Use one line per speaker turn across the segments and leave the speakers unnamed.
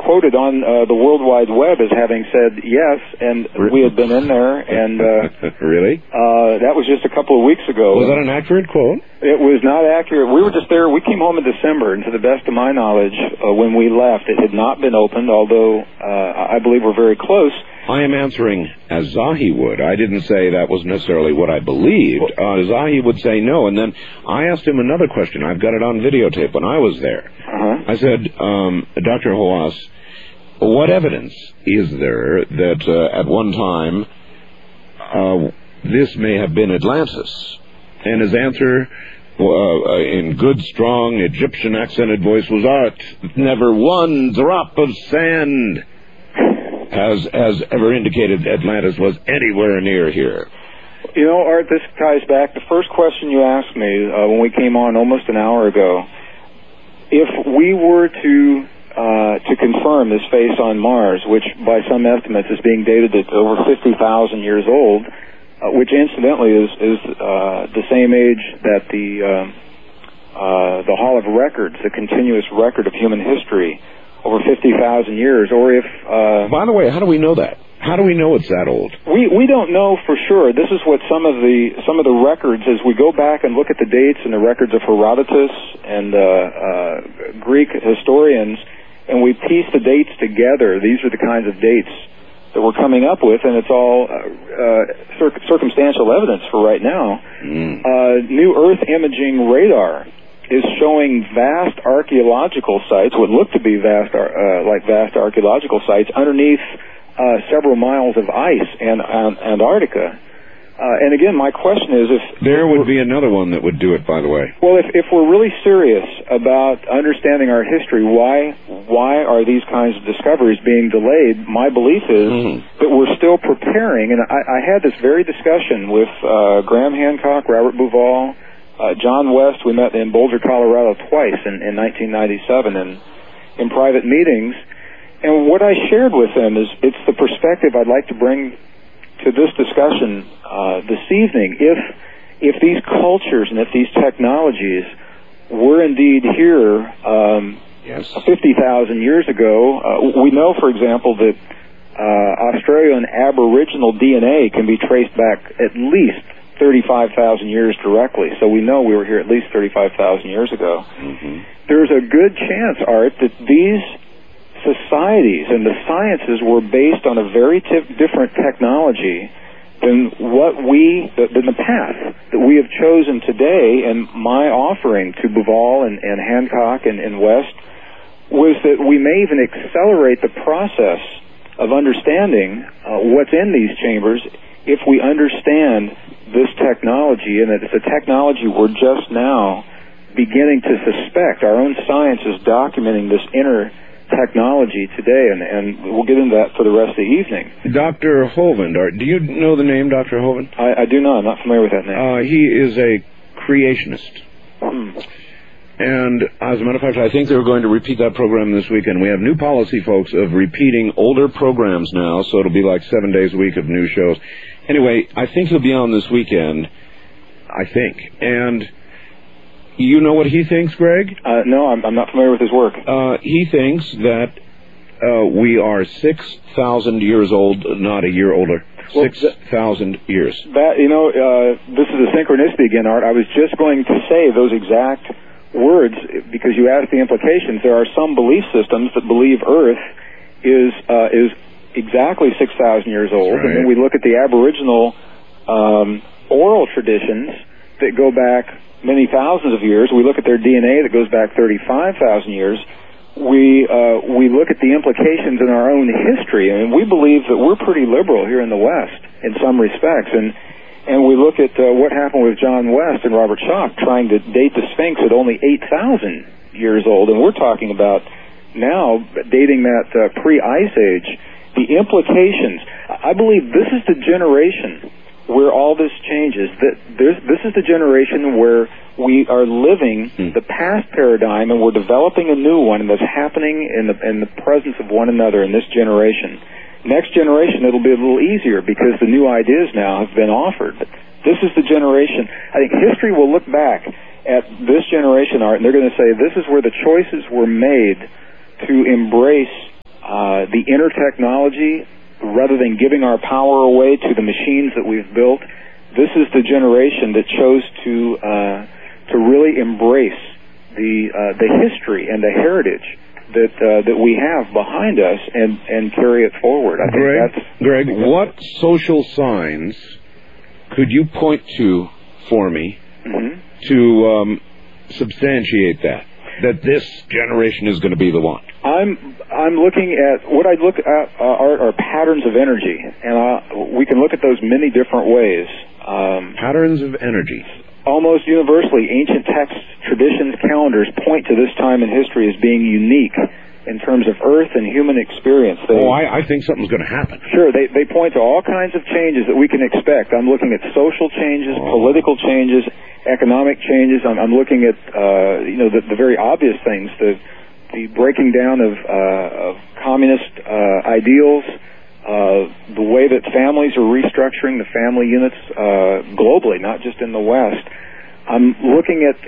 quoted on the World Wide Web as having said yes, and we had been in there, and
really?
That was just a couple of weeks ago.
Was that an accurate quote?
It was not accurate. We were just there. We came home in December, and to the best of my knowledge, when we left, it had not been opened, although I believe we're very close.
I am answering as Zahi would. I didn't say that was necessarily what I believed. Zahi would say no, and then I asked him another question. I've got it on videotape when I was there. I said, Dr. Hawass, what evidence is there that at one time this may have been Atlantis? And his answer, in good, strong Egyptian accented voice, was, Art, never one drop of sand has ever indicated Atlantis was anywhere near here.
You know, Art, this ties back. The first question you asked me when we came on almost an hour ago, if we were to confirm this face on Mars, which by some estimates is being dated at over 50,000 years old, which incidentally is the same age that the Hall of Records, the continuous record of human history, over 50,000 years, or if...
By the way, how do we know that? How do we know it's that old?
We don't know for sure. This is what some of the records, as we go back and look at the dates and the records of Herodotus and Greek historians, and we piece the dates together, these are the kinds of dates that we're coming up with, and it's all circumstantial evidence for right now. New Earth imaging radar is showing vast archaeological sites, what look to be vast archaeological sites underneath several miles of ice and Antarctica. And again, my question is, if
there would be another one that would do it, by the way.
Well, if we're really serious about understanding our history, why are these kinds of discoveries being delayed? My belief is that we're still preparing, and I had this very discussion with Graham Hancock, Robert Bauval, John West. We met in Boulder, Colorado twice in 1997 in private meetings. And what I shared with them is it's the perspective I'd like to bring to this discussion this evening. If these cultures and if these technologies were indeed here 50,000 years ago, we know, for example, that Australian Aboriginal DNA can be traced back at least 35,000 years directly. So we know we were here at least 35,000 years ago. There's a good chance, Art, that these societies and the sciences were based on a very different technology than than the path that we have chosen today. And my offering to Bauval and Hancock and West was that we may even accelerate the process of understanding what's in these chambers if we understand this technology, and that it's a technology we're just now beginning to suspect. Our own science is documenting this inner technology today, and we'll get into that for the rest of the evening.
Dr. Hovind, do you know the name Dr. Hovind?
I do not. I'm not familiar with that name.
He is a creationist. And as a matter of fact, I think they're going to repeat that program this weekend. We have new policy, folks, of repeating older programs now, so it'll be like 7 days a week of new shows. Anyway, I think he'll be on this weekend, I think. And you know what he thinks, Greg?
No, I'm not familiar with his work.
He thinks that we are 6,000 years old, not a year older. 6,000 years.
That, this is a synchronicity again, Art. I was just going to say those exact words because you asked the implications. There are some belief systems that believe Earth is exactly 6,000 years old, and then we look at the Aboriginal oral traditions that go back many thousands of years. We look at their DNA that goes back 35,000 years. We look at the implications in our own history, and we believe that we're pretty liberal here in the West in some respects, and we look at what happened with John West and Robert Schoch trying to date the Sphinx at only 8,000 years old, and we're talking about now dating that pre-Ice Age. The implications, I believe this is the generation where all this changes. This is the generation where we are living the past paradigm and we're developing a new one, and that's happening in the presence of one another in this generation. Next generation, it'll be a little easier because the new ideas now have been offered. But this is the generation. I think history will look back at this generation, Art, and they're going to say this is where the choices were made to embrace the inner technology, rather than giving our power away to the machines that we've built. This is the generation that chose to really embrace the history and the heritage that we have behind us and carry it forward. I think
Greg, what social signs could you point to for me to substantiate that this generation is going to be the one? I'm looking at what I look at are patterns of energy, and we can look at those many different ways. Patterns of energy. Almost universally, ancient texts, traditions, calendars point to this time in history as being unique in terms of Earth and human experience. I think something's going to happen. Sure, they point to all kinds of changes that we can expect. I'm looking at social changes, political changes, economic changes. I'm looking at the very obvious things, the breaking down of communist ideals, the way that families are restructuring the family units globally, not just in the West. I'm looking at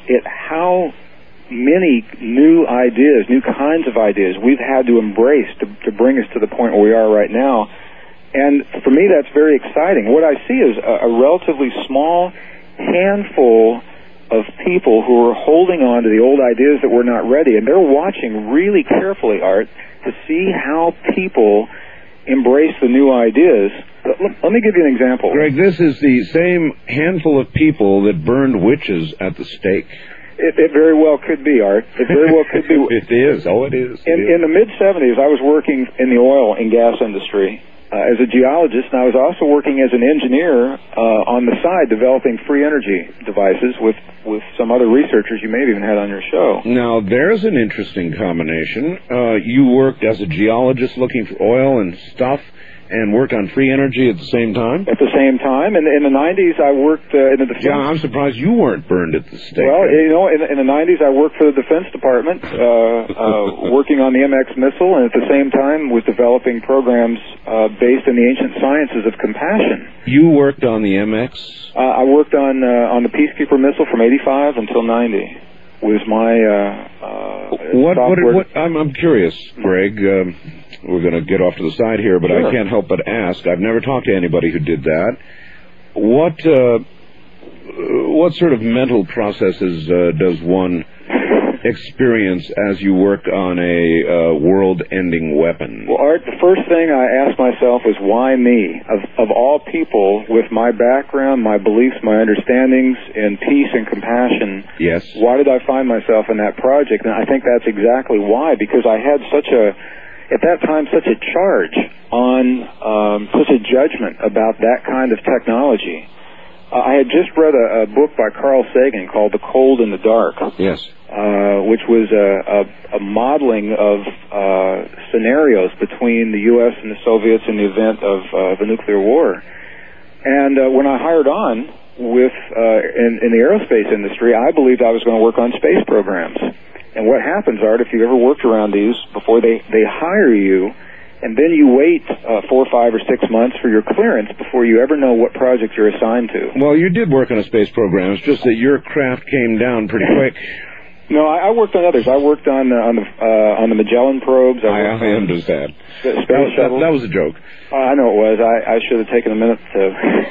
how many new ideas, new kinds of ideas we've had to embrace to bring us to the point where we are right now. And for me, that's very exciting. What I see is a relatively small handful of people who are holding on to the old ideas that were not ready, and they're watching really carefully, Art, to see how people embrace the new ideas. Let me give you an example. Greg, this is the same handful of people that burned witches at the stake. It very well could be, Art. It very well could be. It is. Oh, it is. In the mid-'70s, I was working in the oil and gas industry as a geologist, and I was also working as an engineer on the side developing free energy devices with some other researchers you may have even had on your show. Now, there's an interesting combination. You worked as a geologist looking for oil and stuff, and worked on free energy at the same time? At the same time. And in the 90s, I worked in the defense... Yeah, I'm surprised you weren't burned at the stake. Well, in the 90s, I worked for the Defense Department, working on the MX missile, and at the same time was developing programs based in the ancient sciences of compassion. You worked on the MX? I worked on the Peacekeeper missile from 85 until 90. Was my software... I'm curious, Greg. We're going to get off to the side here, but sure. I can't help but ask. I've never talked to anybody who did that. What sort of mental processes does one experience as you work on a world-ending weapon? Well, Art, the first thing I asked myself was, why me? Of all people, with my background, my beliefs, my understandings in peace and compassion, yes. Why did I find myself in that project? And I think that's exactly why, because I had at that time, such a charge on, such a judgment about that kind of technology. I had just read a book by Carl Sagan called The Cold and the Dark. Yes. Which was a modeling of scenarios between the U.S. and the Soviets in the event of a nuclear war. And when I hired on with in the aerospace industry, I believed I was going to work on space programs. And what happens, Art, if you've ever worked around these before, they hire you, and then you wait 4 or 5 or 6 months for your clearance before you ever know what project you're assigned to. Well, you did work on a space program. It's just that your craft came down pretty quick. No, I worked on others. I worked on the Magellan probes. I understand. Space shuttle. That was a joke. I know it was. I should have taken a minute to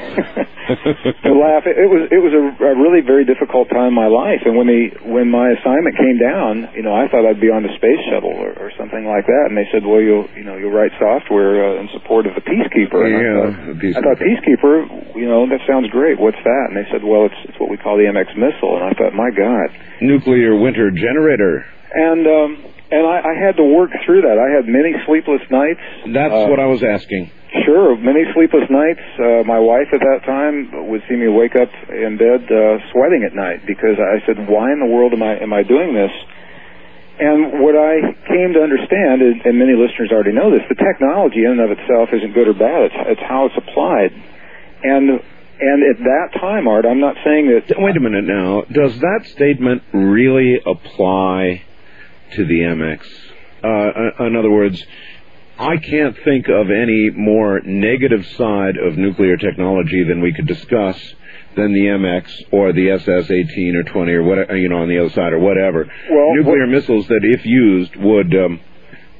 to laugh. It was a really very difficult time in my life. And when my assignment came down, I thought I'd be on the space shuttle or something like that. And they said, well, you'll write software in support of the Peacekeeper. And I thought Peacekeeper, that sounds great. What's that? And they said, well, it's what we call the MX missile. And I thought, my God. Nuclear winter generator. And I had to work through that. I had many sleepless nights. That's what I was asking. Sure, many sleepless nights. My wife at that time would see me wake up in bed sweating at night because I said, why in the world am I doing this? And what I came to understand, and many listeners already know this, the technology in and of itself isn't good or bad. It's how it's applied. And at that time, Art, I'm not saying that... Wait a minute now. Does that statement really apply to the MX? In other words, I can't think of any more negative side of nuclear technology than we could discuss than the MX or the SS-18 or 20 or whatever, on the other side or whatever. Well, nuclear missiles that, if used, would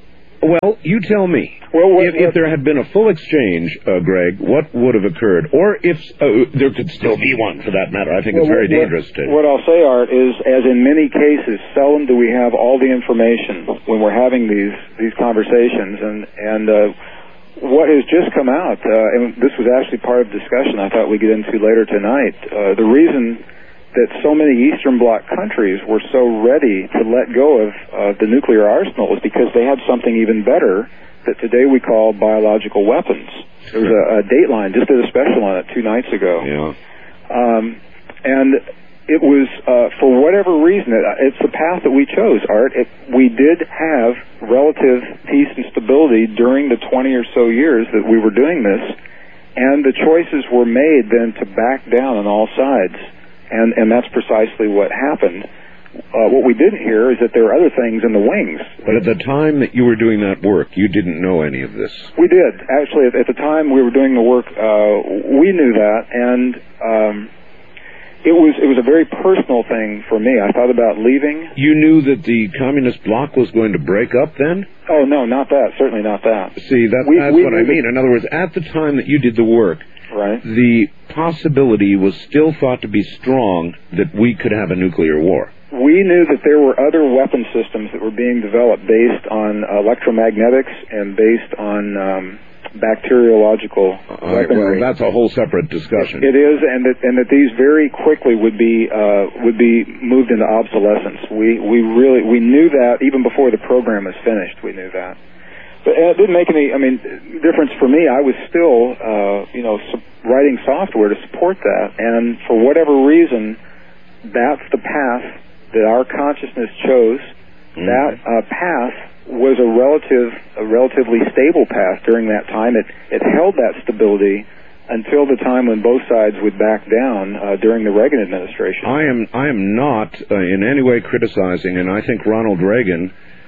Well, you tell me.
Well,
if there had been a full exchange, Greg, what would have occurred? Or if there could still be one, for that matter. I think it's very dangerous to...
What I'll say, Art, is, as in many cases, seldom do we have all the information when we're having these conversations. And what has just come out, and this was actually part of the discussion I thought we'd get into later tonight, the reason that so many Eastern Bloc countries were so ready to let go of the nuclear arsenal is because they had something even better that today we call biological weapons. There was a Dateline just did a special on it 2 nights ago.
Yeah.
And it was, for whatever reason, it's the path that we chose, Art. We did have relative peace and stability during the 20 or so years that we were doing this, and the choices were made then to back down on all sides. And that's precisely what happened. What we didn't hear is that there were other things in the wings.
But at the time that you were doing that work, you didn't know any of this.
We did. Actually, at the time we were doing the work, we knew that, and it was a very personal thing for me. I thought about leaving. You
knew that the communist bloc was going to break up then?
Oh, no, not that. Certainly not that.
See, that's what I mean. In other words, at the time that you did the work,
right,
the possibility was still thought to be strong that we could have a nuclear war.
We knew that there were other weapon systems that were being developed based on electromagnetics and based on bacteriological weaponry.
Well, that's a whole separate discussion.
It is, and that these very quickly would be moved into obsolescence. We knew that even before the program was finished. We knew that. But it didn't make any, difference for me. I was still, writing software to support that, and for whatever reason, that's the path that our consciousness chose. Mm-hmm. That path was a relatively stable path during that time. It held that stability until the time when both sides would back down during the Reagan administration.
I am not in any way criticizing, and I think Ronald Reagan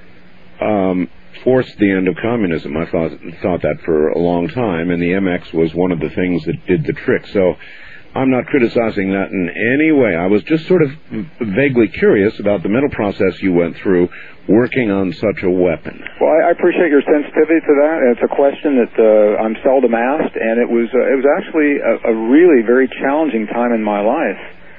forced the end of communism. I thought that for a long time, and the MX was one of the things that did the trick. So I'm not criticizing that in any way. I was just sort of vaguely curious about the mental process you went through working on such a weapon.
Well, I appreciate your sensitivity to that. It's a question that I'm seldom asked, and it was actually a really very challenging time in my life,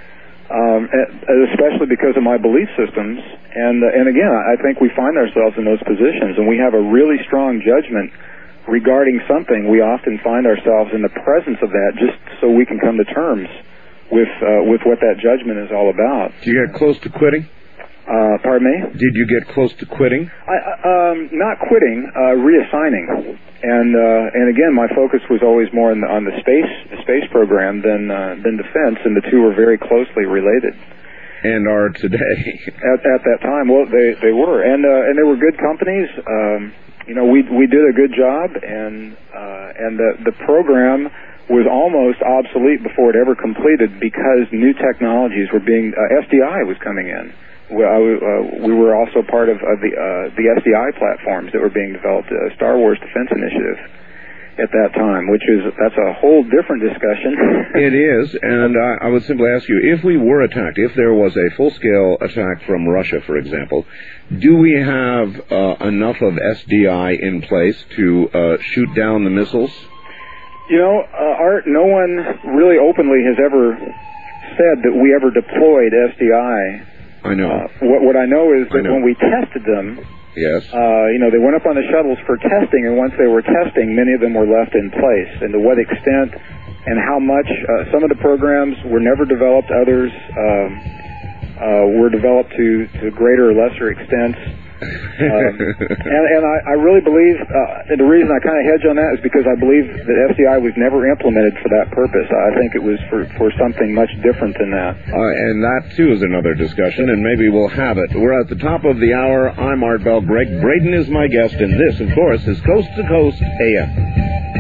especially because of my belief systems. And again, I think we find ourselves in those positions, and we have a really strong judgment regarding something. We often find ourselves in the presence of that just so we can come to terms with what that judgment is all about.
Do you get close to quitting?
Pardon me?
Did you get close to quitting?
Not quitting, reassigning. And again, my focus was always more on the space program than defense, and the two were very closely related.
And are today.
At that time, well, they were, and they were good companies. We did a good job, and the program was almost obsolete before it ever completed because new technologies were being SDI was coming in. We were also part of the SDI platforms that were being developed, Star Wars Defense Initiative at that time, that's a whole different discussion.
It is, and I would simply ask you, if we were attacked, if there was a full-scale attack from Russia, for example, do we have enough of SDI in place to shoot down the missiles?
Art, no one really openly has ever said that we ever deployed SDI.
I know.
What I know is that when we tested them,
yes,
they went up on the shuttles for testing, and once they were testing, many of them were left in place. And to what extent and how much, some of the programs were never developed, others were developed to greater or lesser extents. And I really believe, and the reason I kind of hedge on that is because I believe that SDI was never implemented for that purpose. I think it was for something much different than that.
And that, too, is another discussion, and maybe we'll have it. We're at the top of the hour. I'm Art Bell. Greg Braden is my guest, and this, of course, is Coast to Coast AM.